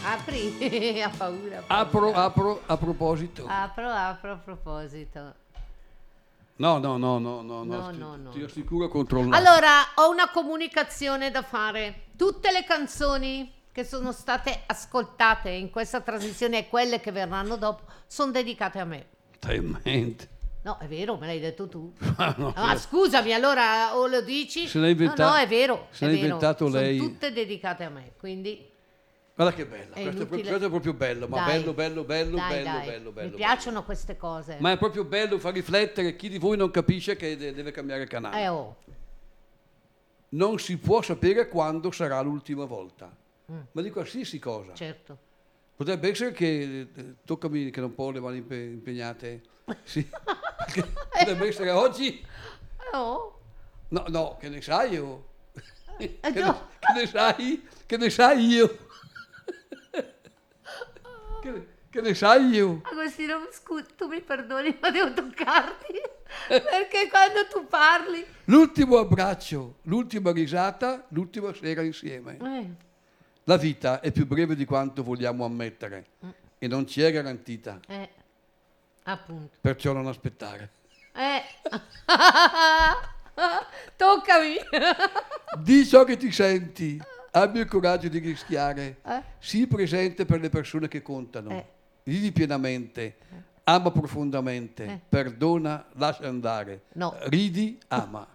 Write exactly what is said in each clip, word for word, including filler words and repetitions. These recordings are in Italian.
Apri, ha paura. paura. Apro, apro a proposito. Apro, apro a proposito. No, no, no, no, no, No, ti, no, no. ti assicuro controllato. Allora, ho una comunicazione da fare. Tutte le canzoni che sono state ascoltate in questa trasmissione e quelle che verranno dopo sono dedicate a me. Tremendo. No, è vero, me l'hai detto tu. Ah, no, Ah, scusami, allora o lo dici? Se l'ha inventa- No, no, è vero. se è l'ha vero. inventato sono lei. tutte dedicate a me, quindi Guarda che bella, È questo è, proprio, inutile. questo è proprio bello, ma Dai. bello, bello, bello, dai, bello, dai. bello, bello. Mi piacciono queste cose. bello. Ma è proprio bello far riflettere chi di voi non capisce che de- deve cambiare canale. Eh oh. Non si può sapere quando sarà l'ultima volta, Mm. ma di qualsiasi cosa. Certo. Potrebbe essere che, eh, toccami che non ho le mani impe- impegnate, sì. Perché potrebbe essere oggi, Eh oh. no, no, che ne sai io, che, Eh, ne, no. che ne sai, che ne sai io, che, ne- che ne sai io. Agostino, scusa, tu mi perdoni, ma devo toccarti. Perché quando tu parli... L'ultimo abbraccio, l'ultima risata, l'ultima sera insieme. Eh. La vita è più breve di quanto vogliamo ammettere Mm. e non ci è garantita, Eh. Appunto. perciò non aspettare. Eh. Toccami. Di ciò che ti senti, abbi il coraggio di rischiare, Eh? sii presente per le persone che contano, Eh. vivi pienamente, ama profondamente, Eh. perdona, lascia andare, No. ridi, ama.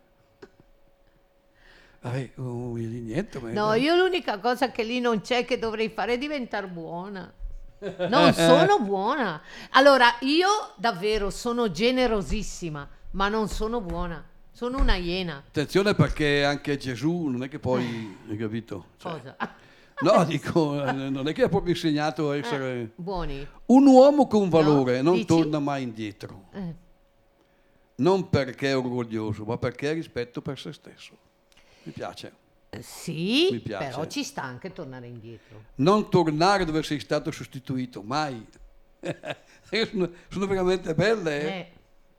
Vabbè, oh, di niente, ma No, io l'unica cosa che lì non c'è che dovrei fare è diventare buona. Non sono buona. Allora, io davvero sono generosissima, ma non sono buona. Sono una iena. Attenzione perché anche Gesù non è che poi, hai capito? Cioè, Cosa? no, dico, eh, non è che ha proprio insegnato a essere... Eh, buoni. Un uomo con valore No, non dici? torna mai indietro, Eh. non perché è orgoglioso, ma perché ha rispetto per se stesso. Mi piace. Eh, Sì, Mi piace. però ci sta anche tornare indietro. Non tornare dove sei stato sostituito, mai. sono, sono veramente belle. Eh? Eh.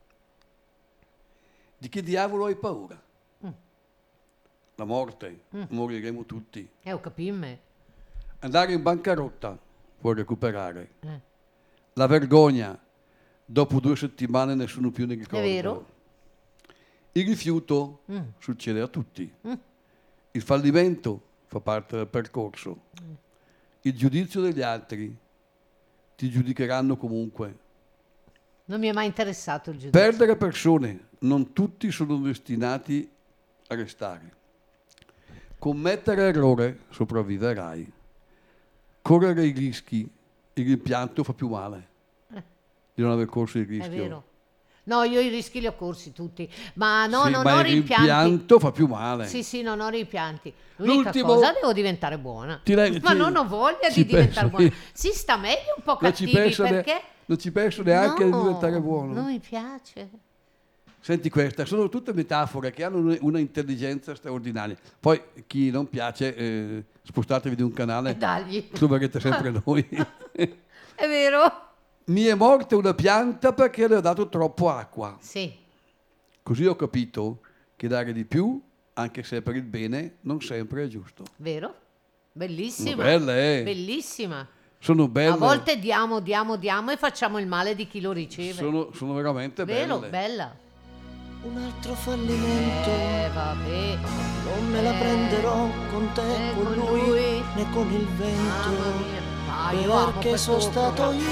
Di che diavolo hai paura? Mm. La morte, Mm. moriremo tutti. Eh, ho capito me. Andare in bancarotta, puoi recuperare. Eh. La vergogna, dopo due settimane nessuno più ne ricorda. vero? Il rifiuto Mm. succede a tutti. Mm. Il fallimento fa parte del percorso. Il giudizio degli altri ti giudicheranno comunque. Non mi è mai interessato il giudizio. Perdere persone, non tutti sono destinati a restare. Commettere errore, sopravviverai. Correre i rischi, il rimpianto fa più male Eh. di non aver corso il rischio. È vero. No, io i rischi li ho corsi tutti, ma no, Sì, non ma ho il rimpianti. rimpianto fa più male. Sì, sì, non ho rimpianti. L'unica L'ultimo- cosa, devo diventare buona. Ti re- Ma ti- non ho voglia ci di diventare penso buona. io. Si sta meglio un po' Non ci cattivi penso ne- perché... non ci penso neanche no, a diventare buono. non mi piace. Senti questa, sono tutte metafore che hanno una, una intelligenza straordinaria. Poi chi non piace, eh, spostatevi di un E canale, dagli. troverete sempre noi. È vero? Mi è morta una pianta perché le ho dato troppo acqua. Sì. Così ho capito che dare di più, anche se è per il bene, non sempre è giusto. Vero? Bellissima. Sono belle, eh. Bellissima. Sono belle. A volte diamo, diamo, diamo e facciamo il male di chi lo riceve. Sono, sono veramente Vero? belle. Bella. Un altro fallimento, Eh, vabbè. non me la prenderò con te, Eh, con con lui, lui. né con il vento. Mamma mia. Ah, io amo perché questo sono stato programma. io